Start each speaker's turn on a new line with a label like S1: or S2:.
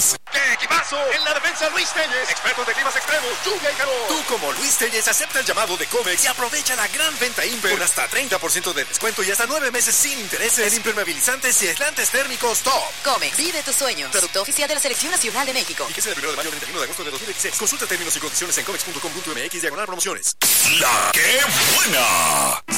S1: Luis.
S2: ¡Qué equipazo! En la defensa Luis Telles, expertos de climas extremos, lluvia y calor.
S1: Tú como Luis Telles acepta el llamado de Comex y aprovecha la gran venta Imper con hasta 30% de descuento y hasta 9 meses sin intereses en impermeabilizantes y aislantes térmicos top.
S3: Comex, vive tus sueños. Producto oficial de la Selección Nacional de México.
S1: Y que sea del 1 de mayo al 31 de agosto de 2016. Consulta términos y condiciones en comex.com.mx/promociones.
S4: La que buena.